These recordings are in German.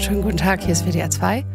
Schönen guten Tag, hier ist WDR 2.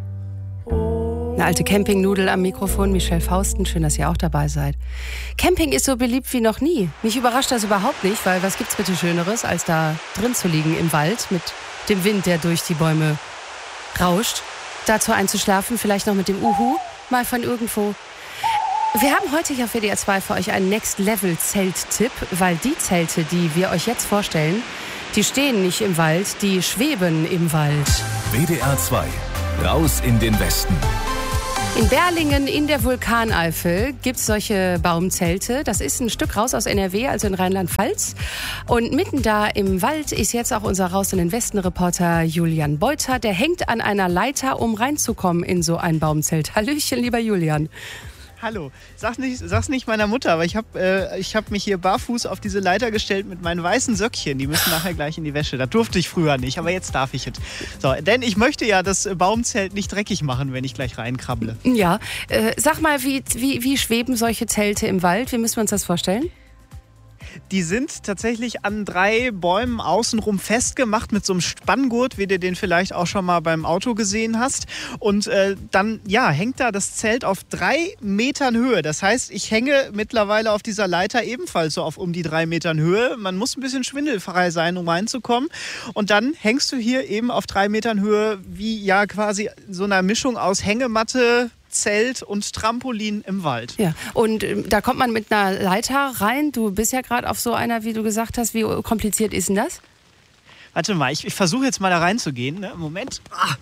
Eine alte Campingnudel am Mikrofon, Michelle Fausten. Schön, dass ihr auch dabei seid. Camping ist so beliebt wie noch nie. Mich überrascht das überhaupt nicht, weil was gibt's bitte Schöneres, als da drin zu liegen im Wald mit dem Wind, der durch die Bäume rauscht. Dazu einzuschlafen, vielleicht noch mit dem Uhu, mal von irgendwo. Wir haben heute hier auf WDR 2 für euch einen Next-Level-Zelt-Tipp, weil die Zelte, die wir euch jetzt vorstellen, die stehen nicht im Wald, die schweben im Wald. WDR 2, raus in den Westen. In Berlingen in der Vulkaneifel gibt es solche Baumzelte. Das ist ein Stück raus aus NRW, also in Rheinland-Pfalz. Und mitten da im Wald ist jetzt auch unser Raus in den Westen-Reporter Julian Beuter. Der hängt an einer Leiter, um reinzukommen in so ein Baumzelt. Hallöchen, lieber Julian. Hallo, sag's nicht meiner Mutter, aber ich hab mich hier barfuß auf diese Leiter gestellt mit meinen weißen Söckchen. Die müssen nachher gleich in die Wäsche. Das durfte ich früher nicht, aber jetzt darf ich es. So, denn ich möchte ja das Baumzelt nicht dreckig machen, wenn ich gleich reinkrabble. Ja, sag mal, wie schweben solche Zelte im Wald? Wie müssen wir uns das vorstellen? Die sind tatsächlich an 3 Bäumen außenrum festgemacht mit so einem Spanngurt, wie du den vielleicht auch schon mal beim Auto gesehen hast. Und dann hängt da das Zelt auf 3 Metern Höhe. Das heißt, ich hänge mittlerweile auf dieser Leiter ebenfalls so auf um die 3 Metern Höhe. Man muss ein bisschen schwindelfrei sein, um reinzukommen. Und dann hängst du hier eben auf 3 Metern Höhe wie quasi so einer Mischung aus Hängematte, Zelt und Trampolin im Wald. Ja, und da kommt man mit einer Leiter rein. Du bist ja gerade auf so einer, wie du gesagt hast. Wie kompliziert ist denn das? Warte mal, ich versuche jetzt mal da reinzugehen. Ne? Moment.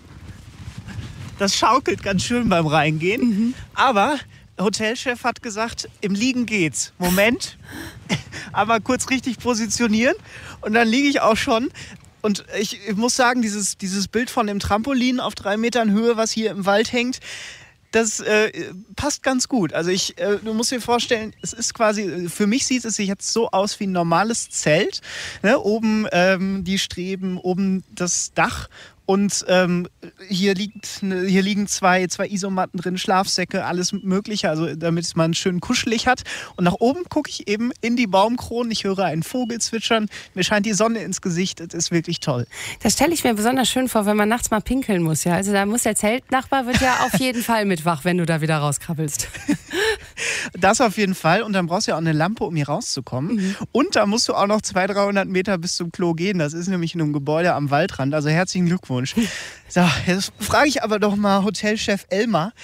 Das schaukelt ganz schön beim Reingehen. Mhm. Aber der Hotelchef hat gesagt, im Liegen geht's. Moment. Aber kurz richtig positionieren. Und dann liege ich auch schon. Und ich muss sagen, dieses Bild von dem Trampolin auf 3 Metern Höhe, was hier im Wald hängt, das passt ganz gut. Also du musst dir vorstellen, es ist quasi, für mich sieht es sich jetzt so aus wie ein normales Zelt. Ne? Oben die Streben, oben das Dach. Und hier liegen zwei Isomatten drin, Schlafsäcke, alles Mögliche, also damit man schön kuschelig hat. Und nach oben gucke ich eben in die Baumkronen, ich höre einen Vogel zwitschern, mir scheint die Sonne ins Gesicht, das ist wirklich toll. Das stelle ich mir besonders schön vor, wenn man nachts mal pinkeln muss. Ja? Also da muss der Zeltnachbar wird ja auf jeden Fall mit wach, wenn du da wieder rauskrabbelst. Das auf jeden Fall. Und dann brauchst du ja auch eine Lampe, um hier rauszukommen. Mhm. Und da musst du auch noch 200-300 Meter bis zum Klo gehen. Das ist nämlich in einem Gebäude am Waldrand. Also herzlichen Glückwunsch. So, jetzt frage ich aber doch mal Hotelchef Elmar.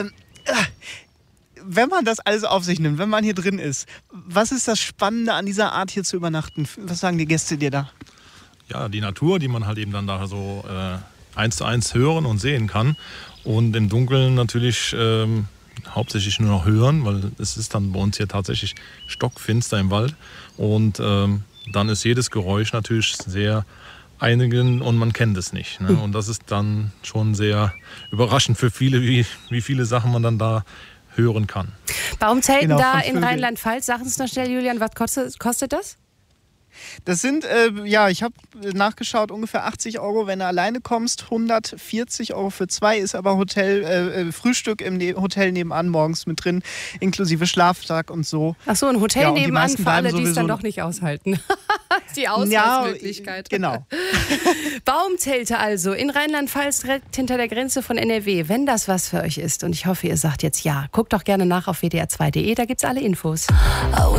Wenn man das alles auf sich nimmt, wenn man hier drin ist, was ist das Spannende an dieser Art hier zu übernachten? Was sagen die Gäste dir da? Ja, die Natur, die man halt eben dann da so 1:1 hören und sehen kann. Und im Dunkeln natürlich hauptsächlich nur noch hören, weil es ist dann bei uns hier tatsächlich stockfinster im Wald. Und dann ist jedes Geräusch natürlich sehr einigen und man kennt es nicht. Ne? Und das ist dann schon sehr überraschend für viele, wie viele Sachen man dann da hören kann. Baumzelten genau, da in Rheinland-Pfalz, sag uns noch schnell, Julian, was kostet das? Das sind, ich habe nachgeschaut, ungefähr 80 €, wenn du alleine kommst, 140 € für 2, ist aber Frühstück im Hotel nebenan morgens mit drin, inklusive Schlaftag und so. Ach so, ein Hotel nebenan für alle, die es dann doch nicht aushalten. Die Ausweichmöglichkeit. Ja, genau. Baumzelte also in Rheinland-Pfalz, direkt hinter der Grenze von NRW. Wenn das was für euch ist und ich hoffe, ihr sagt jetzt ja, guckt doch gerne nach auf wdr2.de, da gibt's alle Infos.